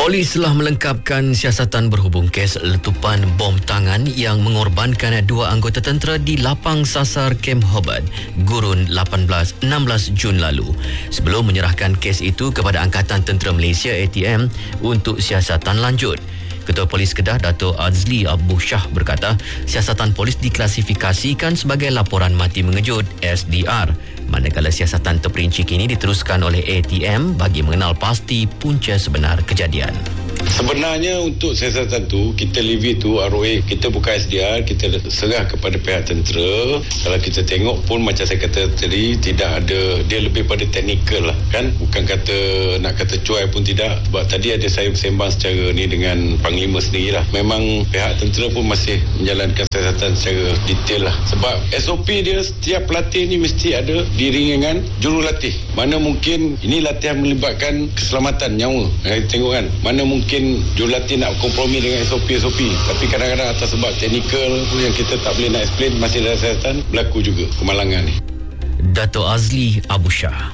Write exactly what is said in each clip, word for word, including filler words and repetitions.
Polis telah melengkapkan siasatan berhubung kes letupan bom tangan yang mengorbankan dua anggota tentera di lapang sasar Kem Hobart, Gurun lapan belas enam belas Jun lalu. Sebelum menyerahkan kes itu kepada Angkatan Tentera Malaysia A T M untuk siasatan lanjut. Ketua Polis Kedah Dato' Azli Abu Shah berkata, siasatan polis diklasifikasikan sebagai laporan mati mengejut S D R, manakala siasatan terperinci kini diteruskan oleh A T M bagi mengenal pasti punca sebenar kejadian. Sebenarnya untuk siasatan tu, kita leave it to R O A. Kita bukan S D R, kita serah kepada pihak tentera. Kalau kita tengok pun macam saya kata tadi, tidak ada, dia lebih pada teknikal lah kan. Bukan kata nak kata cuai pun tidak. Sebab tadi ada saya bersembang secara ni dengan Panglima sendiri lah. Memang pihak tentera pun masih menjalankan siasatan secara detail lah. Sebab S O P dia, setiap pelatih ni mesti ada diringangan jurulatih. Mana mungkin ini latihan melibatkan keselamatan nyawa. Kita tengok kan, mana mungkin Mungkin jurulatih nak kompromi dengan S O P-S O P, tapi kadang-kadang atas sebab teknikal tu yang kita tak boleh nak explain, masih dalam siasatan, berlaku juga kemalangan ni. Dato' Azli Abu Shah.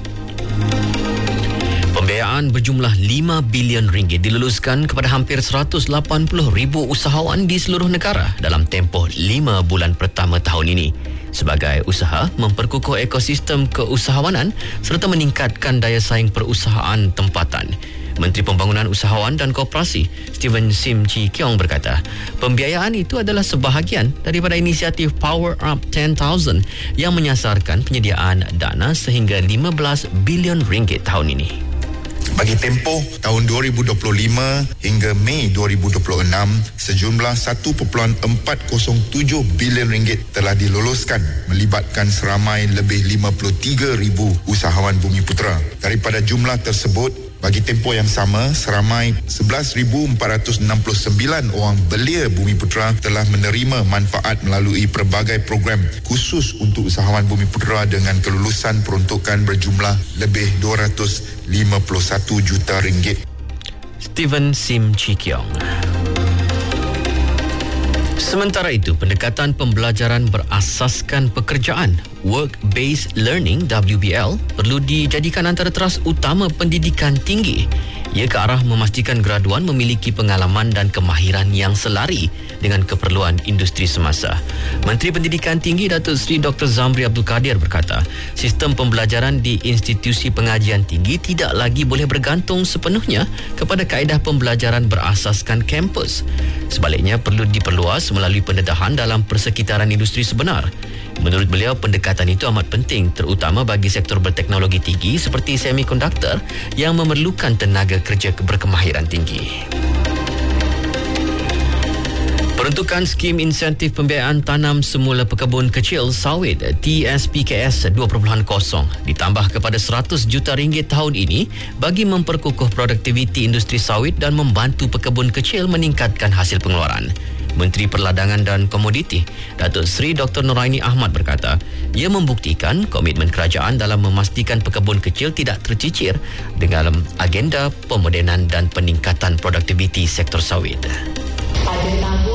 Pembiayaan berjumlah lima bilion ringgit diluluskan kepada hampir seratus lapan puluh ribu usahawan di seluruh negara dalam tempoh lima bulan pertama tahun ini sebagai usaha memperkukuh ekosistem keusahawanan serta meningkatkan daya saing perusahaan tempatan. Menteri Pembangunan Usahawan dan Koperasi Steven Sim Chi Keong berkata, pembiayaan itu adalah sebahagian daripada inisiatif Power Up ten thousand yang menyasarkan penyediaan dana sehingga lima belas bilion ringgit tahun ini. Bagi tempoh tahun dua ribu dua puluh lima hingga Mei dua ribu dua puluh enam, sejumlah satu perpuluhan empat kosong tujuh bilion ringgit telah diluluskan melibatkan seramai lebih lima puluh tiga ribu usahawan Bumiputera. Daripada jumlah tersebut, bagi tempoh yang sama, seramai sebelas ribu empat ratus enam puluh sembilan orang belia Bumiputera telah menerima manfaat melalui pelbagai program khusus untuk usahawan Bumiputera dengan kelulusan peruntukan berjumlah lebih dua ratus lima puluh satu juta ringgit. Steven Sim Chi Keong. Sementara itu, pendekatan pembelajaran berasaskan pekerjaan Work-Based Learning W B L perlu dijadikan antara teras utama pendidikan tinggi. Ia ke arah memastikan graduan memiliki pengalaman dan kemahiran yang selari dengan keperluan industri semasa. Menteri Pendidikan Tinggi Datuk Seri Doktor Zamri Abdul Kadir berkata, sistem pembelajaran di institusi pengajian tinggi tidak lagi boleh bergantung sepenuhnya kepada kaedah pembelajaran berasaskan kampus. Sebaliknya, perlu diperluas melalui pendedahan dalam persekitaran industri sebenar. Menurut beliau, pendekatan itu amat penting terutama bagi sektor berteknologi tinggi seperti semikonduktor yang memerlukan tenaga kerja berkemahiran tinggi. Peruntukan skim insentif pembiayaan tanam semula pekebun kecil sawit T S P K S dua titik kosong ditambah kepada seratus juta ringgit tahun ini bagi memperkukuh produktiviti industri sawit dan membantu pekebun kecil meningkatkan hasil pengeluaran. Menteri Perladangan dan Komoditi Datuk Seri Doktor Noraini Ahmad berkata, ia membuktikan komitmen kerajaan dalam memastikan pekebun kecil tidak tercicir dengan agenda pemodenan dan peningkatan produktiviti sektor sawit. Ada